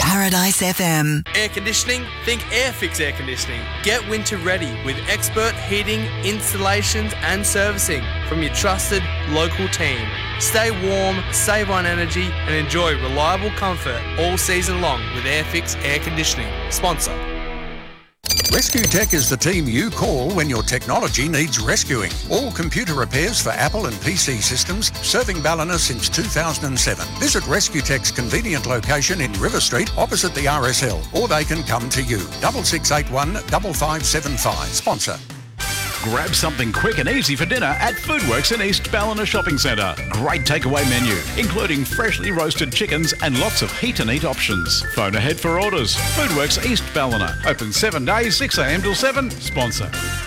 Paradise FM. Air conditioning? Think Airfix Air Conditioning. Get winter ready with expert heating, installations and servicing from your trusted local team. Stay warm, save on energy and enjoy reliable comfort all season long with Airfix Air Conditioning. Sponsor. Rescue Tech is the team you call when your technology needs rescuing. All computer repairs for Apple and PC systems, serving Ballina since 2007. Visit Rescue Tech's convenient location in River Street, opposite the RSL, or they can come to you. 6681 5575. Sponsor. Grab something quick and easy for dinner at Foodworks in East Ballina Shopping Centre. Great takeaway menu, including freshly roasted chickens and lots of heat and eat options. Phone ahead for orders. Foodworks East Ballina. Open 7 days, 6 a.m. till 7. Sponsor.